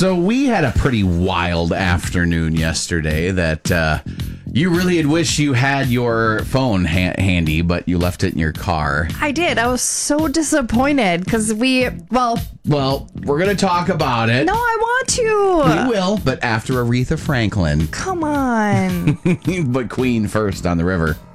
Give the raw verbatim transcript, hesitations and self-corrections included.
So we had a pretty wild afternoon yesterday that uh, you really had wished you had your phone ha- handy, but you left it in your car. I did. I was so disappointed because we, well... Well, we're going to talk about it. No, I want to. We will, but after Aretha Franklin. Come on. But Queen first on the river.